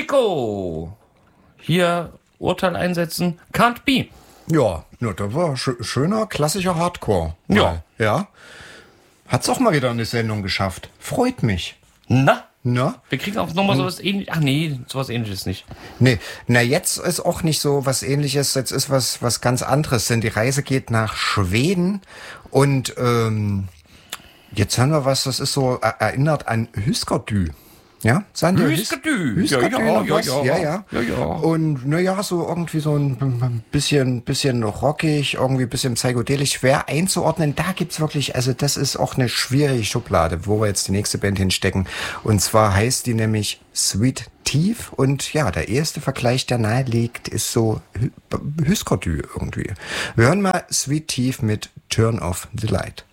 Chico. Hier Urteil einsetzen. Can't be. Ja, das war schöner, klassischer Hardcore. Ja. Ja. Hat's auch mal wieder eine Sendung geschafft. Freut mich. Na? Na? Wir kriegen auch nochmal sowas ähnliches. Ach nee, sowas ähnliches nicht. Nee, jetzt ist auch nicht so was Ähnliches. Jetzt ist was ganz anderes. Denn die Reise geht nach Schweden. Und jetzt hören wir was, das ist so erinnert an Hüskerdü. Ja, sagen die Hüskerdü. Hüskerdü noch was? Ja. Ja. Und so irgendwie so ein bisschen rockig, irgendwie ein bisschen psychedelisch, schwer einzuordnen. Da gibt's wirklich, also das ist auch eine schwierige Schublade, wo wir jetzt die nächste Band hinstecken. Und zwar heißt die nämlich Sweet Teeth. Und ja, der erste Vergleich, der nahe liegt, ist so Hüskerdü irgendwie. Wir hören mal Sweet Teeth mit Turn Off the Light.